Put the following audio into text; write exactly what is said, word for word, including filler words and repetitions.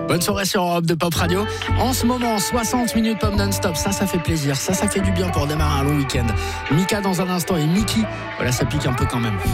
Bonne soirée sur Europe de Pop Radio. En ce moment, soixante minutes pop non-stop. Ça, ça fait plaisir. Ça, ça fait du bien pour démarrer un long week-end. Mika dans un instant et Mickey. Voilà, ça pique un peu quand même.